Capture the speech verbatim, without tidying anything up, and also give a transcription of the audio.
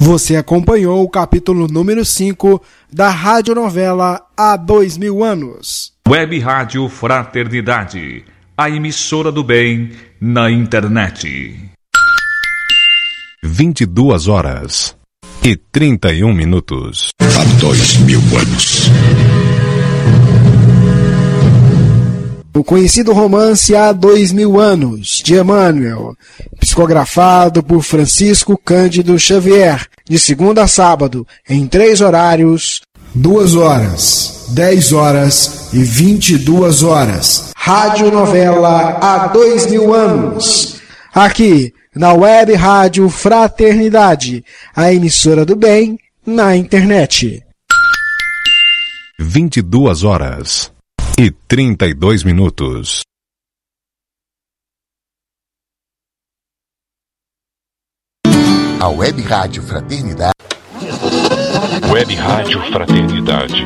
Você acompanhou o capítulo número cinco da radionovela Há Dois Mil Anos. Web Rádio Fraternidade, a emissora do bem na internet. vinte e duas horas e trinta e um minutos. Há dois mil anos. O conhecido romance Há Dois Mil Anos, de Emmanuel, psicografado por Francisco Cândido Xavier, de segunda a sábado, em três horários: duas horas, dez horas e vinte e duas horas. Radionovela Há Dois Mil Anos. Aqui, na Web Rádio Fraternidade, a emissora do bem na internet. vinte e duas horas e trinta e dois minutos. A Web Rádio Fraternidade. Web Rádio Fraternidade.